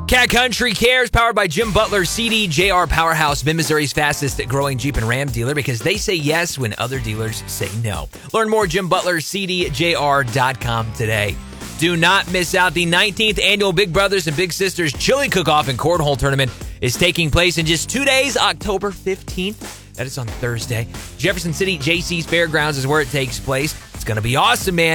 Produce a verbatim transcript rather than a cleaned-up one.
Cat Country Cares, powered by Jim Butler, C D J R Powerhouse, Mid-Missouri's fastest growing Jeep and Ram dealer, because they say yes when other dealers say no. Learn more at Jim Butler C D J R dot com today. Do not miss out. The nineteenth annual Big Brothers and Big Sisters Chili Cook-Off and Cornhole Tournament is taking place in just two days, October fifteenth. That is on Thursday. Jefferson City J C's Fairgrounds is where it takes place. It's going to be awesome, man.